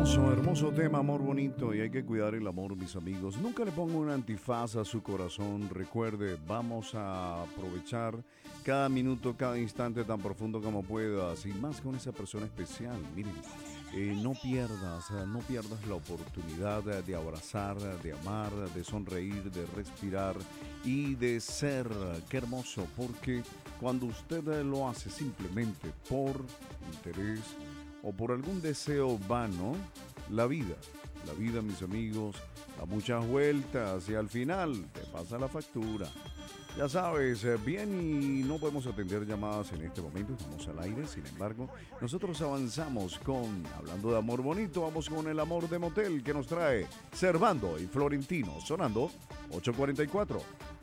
Hermoso, hermoso tema, amor bonito, y hay que cuidar el amor, mis amigos. Nunca le ponga una antifaz a su corazón. Recuerde, vamos a aprovechar cada minuto, cada instante tan profundo como puedas, y más con esa persona especial. Miren, no pierdas la oportunidad de abrazar, de amar, de sonreír, de respirar y de ser. Qué hermoso, porque cuando usted lo hace simplemente por interés, o por algún deseo vano, la vida, mis amigos, da muchas vueltas y al final te pasa la factura. Ya sabes, bien, y no podemos atender llamadas en este momento, estamos al aire. Sin embargo, nosotros avanzamos hablando de amor bonito, vamos con el amor de motel que nos trae Servando y Florentino, sonando 8:44.